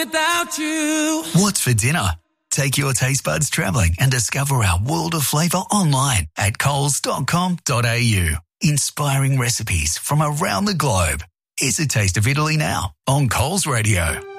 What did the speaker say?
without you. What's for dinner? Take your taste buds travelling and discover our world of flavour online at coles.com.au. Inspiring recipes from around the globe. It's a taste of Italy now on Coles Radio.